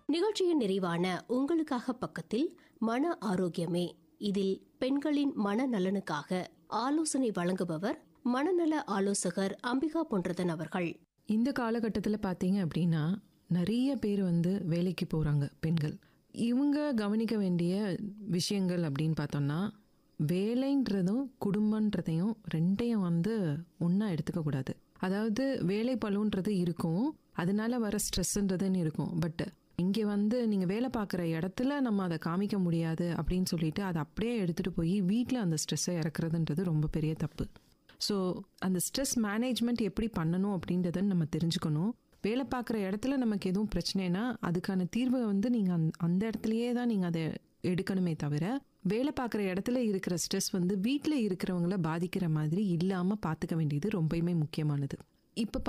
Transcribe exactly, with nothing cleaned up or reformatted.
நிகழ்ச்சியின் நிறைவான உங்களுக்காக பக்கத்தில் மன ஆரோக்கியமே. இதில் பெண்களின் மனநலனுக்காக ஆலோசனை வழங்குபவர் மனநல ஆலோசகர் அம்பிகா பொன்றதன் அவர்கள். இந்த காலகட்டத்தில் பார்த்தீங்க அப்படின்னா நிறைய பேர் வந்து வேலைக்கு போகிறாங்க பெண்கள். இவங்க கவனிக்க வேண்டிய விஷயங்கள் அப்படின்னு பார்த்தோம்னா, வேலைன்றதும் குடும்பன்றதையும் ரெண்டையும் வந்து ஒன்றா எடுத்துக்கக்கூடாது. அதாவது வேலை பளுன்றது இருக்கும், அதனால வர ஸ்ட்ரெஸ்ஸுன்றதுன்னு இருக்கும். பட் இங்கே வந்து நீங்கள் வேலை பார்க்குற இடத்துல நம்ம அதை காமிக்க முடியாது அப்படின்னு சொல்லிட்டு அதை அப்படியே எடுத்துகிட்டு போய் வீட்டில் அந்த ஸ்ட்ரெஸ்ஸை இறக்குறதுன்றது ரொம்ப பெரிய தப்பு. ஸோ அந்த ஸ்ட்ரெஸ் மேனேஜ்மெண்ட் எப்படி பண்ணணும் அப்படின்றத நம்ம தெரிஞ்சுக்கணும். வேலை பார்க்குற இடத்துல நமக்கு எதுவும் பிரச்சனைனா அதுக்கான தீர்வை வந்து நீங்கள் அந் அந்த இடத்துலையே தான் நீங்கள் அதை எடுக்கணுமே தவிர, வேலை பார்க்குற இடத்துல இருக்கிற ஸ்ட்ரெஸ் வந்து வீட்டில் இருக்கிறவங்கள பாதிக்கிற மாதிரி இல்லாமல் பார்த்துக்க வேண்டியது ரொம்பவுமே முக்கியமானது. இப்போ